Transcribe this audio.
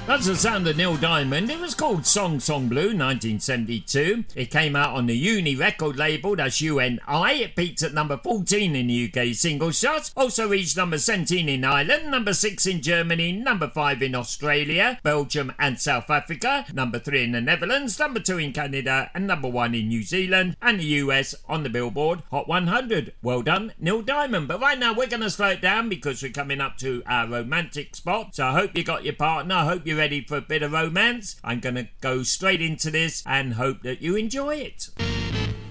That's the sound of Neil Diamond. It was called Song Song Blue, 1972. It came out on the Uni record label, that's UNI. It peaked at number 14 in the UK singles charts. Also reached number 17 in Ireland, number 6 in Germany, number 5 in Australia, Belgium and South Africa, number 3 in the Netherlands, number 2 in Canada, and number 1 in New Zealand and the US on the Billboard Hot 100. Well done, Neil Diamond. But right now we're going to slow it down because we're coming up to our romantic spot. So I hope you got your partner. I hope you're ready for a bit of romance. I'm going to go straight into this and hope that you enjoy it.